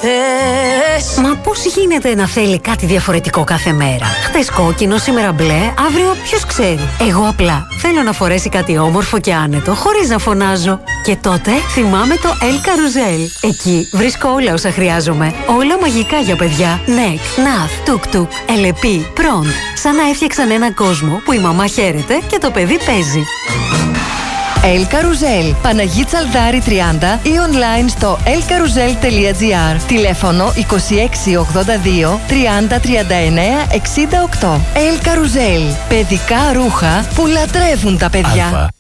θες. Μα πώς γίνεται να θέλει κάτι διαφορετικό κάθε μέρα? Χτες κόκκινο, σήμερα μπλε, αύριο ποιος ξέρει. Εγώ απλά θέλω να φορέσει κάτι όμορφο και άνετο, χωρίς να φωνάζω. Και τότε θυμάμαι το El Carousel. Εκεί βρίσκω όλα όσα χρειάζομαι. Όλα μαγικά για παιδιά. Νεκ, Ναθ, Τουκ-Τουκ, Ελεπί, Προντ. Σαν να έφτιαξαν έναν κόσμο που η μαμά χαίρεται και το παιδί παίζει. El Carousel, Παναγί Τσαλδάρη 30 ή online στο elcarousel.gr. Τηλέφωνο 2682 30 39 68. El Carousel, παιδικά ρούχα που λατρεύουν τα παιδιά.